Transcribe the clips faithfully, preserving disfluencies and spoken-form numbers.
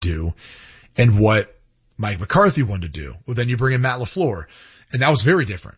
do and what Mike McCarthy wanted to do. Well, then you bring in Matt LaFleur, and that was very different.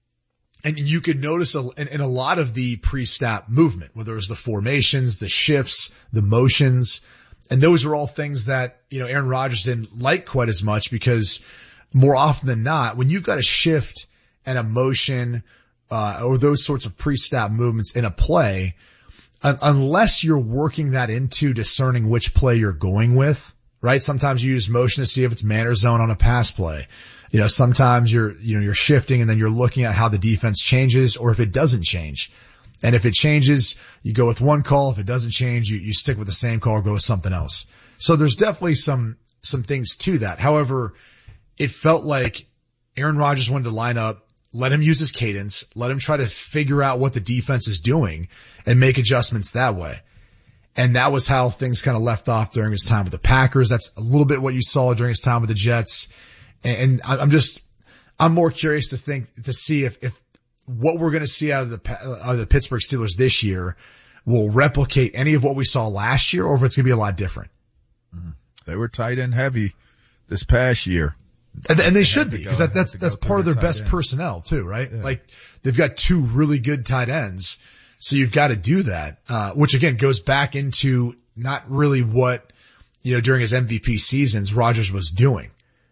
And you could notice a, in, in a lot of the pre-snap movement, whether it was the formations, the shifts, the motions, and those are all things that, you know, Aaron Rodgers didn't like quite as much because more often than not, when you've got a shift and a motion, uh, or those sorts of pre-snap movements in a play, un- unless you're working that into discerning which play you're going with, right? Sometimes you use motion to see if it's man or zone on a pass play. You know, sometimes you're, you know, you're shifting and then you're looking at how the defense changes or if it doesn't change. And if it changes, you go with one call. If it doesn't change, you, you stick with the same call or go with something else. So there's definitely some, some things to that. However, it felt like Aaron Rodgers wanted to line up, let him use his cadence, let him try to figure out what the defense is doing and make adjustments that way. And that was how things kind of left off during his time with the Packers. That's a little bit what you saw during his time with the Jets. And I'm just, I'm more curious to think, to see if, if what we're going to see out of the, out of the Pittsburgh Steelers this year will replicate any of what we saw last year or if it's going to be a lot different. Mm-hmm. They were tight end heavy this past year. And, and they, they should be because that, that's, that's part of their best end. personnel too, right? Yeah. Like they've got two really good tight ends. So you've got to do that, uh, which again goes back into not really what, you know, during his M V P seasons Rodgers was doing.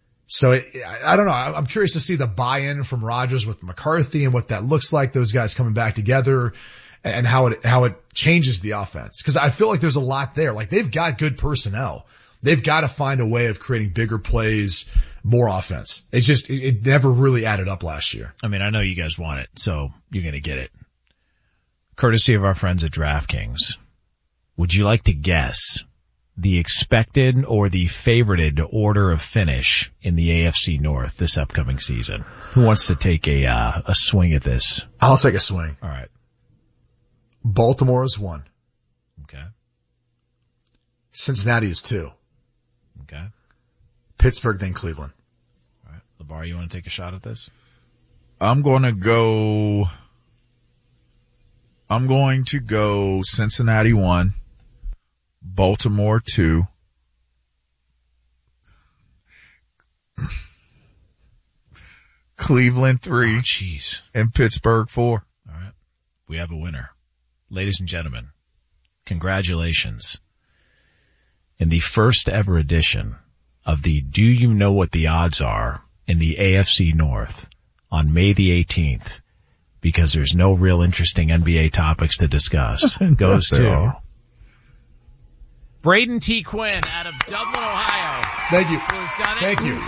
So it, I don't know. I'm curious to see the buy-in from Rodgers with McCarthy and what that looks like, those guys coming back together and how it, how it changes the offense. Cause I feel like there's a lot there. Like they've got good personnel. They've got to find a way of creating bigger plays, more offense. It just, it, it never really added up last year. I mean, I know you guys want it, so you're going to get it. Courtesy of our friends at DraftKings. Would you like to guess the expected or the favorited order of finish in the A F C North this upcoming season? Who wants to take a uh, a swing at this? I'll take a swing. All right. Baltimore is one. Okay. Cincinnati is two. Okay. Pittsburgh, then Cleveland. All right. LeVar, you want to take a shot at this? I'm going to go, I'm going to go Cincinnati one. Baltimore two. Cleveland three. Oh, jeez. And Pittsburgh four. All right. We have a winner. Ladies and gentlemen, congratulations. In the first ever edition of the Do You Know What the Odds Are in the A F C North on May the eighteenth, because there's no real interesting N B A topics to discuss, goes to Braden T. Quinn out of Dublin, Ohio. Thank you. Thank you.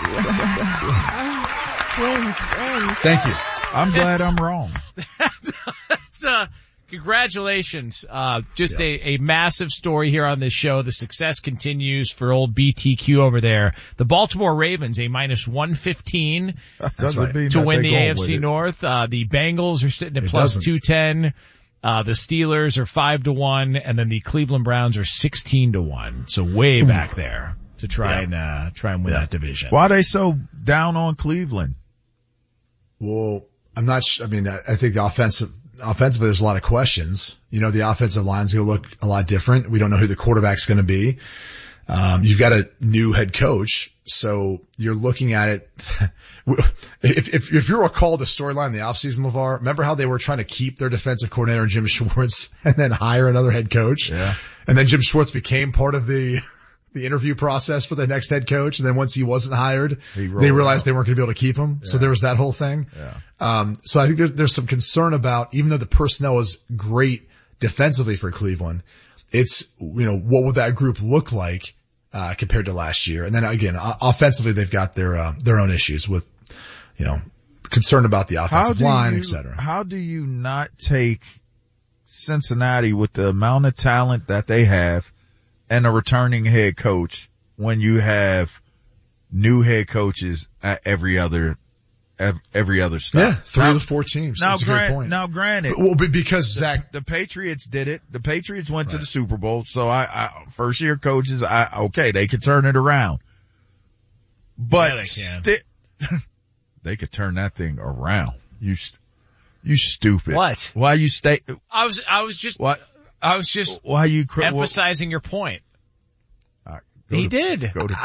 Wins, wins. Thank you. I'm glad I'm wrong. That's, uh, congratulations. Uh, just yeah. a, a massive story here on this show. The success continues for old B T Q over there. The Baltimore Ravens, a minus one fifteen That's right. to win the A F C North. Uh, the Bengals are sitting at it plus two ten. Uh, the Steelers are five to one, and then the Cleveland Browns are sixteen to one. So way back there to try yeah. and, uh, try and win yeah. that division. Why are they so down on Cleveland? Well, I'm not sure. I mean, I, I think the offensive, offensively, there's a lot of questions. You know, the offensive line's going to look a lot different. We don't know who the quarterback's going to be. Um, you've got a new head coach. So you're looking at it. if, if, if you recall the storyline in the offseason, LeVar, remember how they were trying to keep their defensive coordinator, Jim Schwartz, and then hire another head coach? Yeah. And then Jim Schwartz became part of the, the interview process for the next head coach. And then once he wasn't hired, they realized they weren't going to be able to keep him. Yeah. So there was that whole thing. Yeah. Um, so I think there's, there's some concern about, even though the personnel is great defensively for Cleveland, it's, you know, what would that group look like, uh, compared to last year? And then again, offensively, they've got their, uh, their own issues with, you know, concern about the offensive line, et cetera. How do you not take Cincinnati with the amount of talent that they have and a returning head coach when you have new head coaches at every other, every other stop? Yeah, three now, of the four teams. Now, That's a grant, great point. Now, granted, well, because the, Zach, the Patriots did it. The Patriots went right. to the Super Bowl. So I, I first year coaches, I okay, they could turn it around, but yeah, they, sti- they could turn that thing around. You, st- you stupid. What? Why you stay? I was, I was just, what? I was just Why you cr- emphasizing well, your point. Uh, Go he to, did. Go to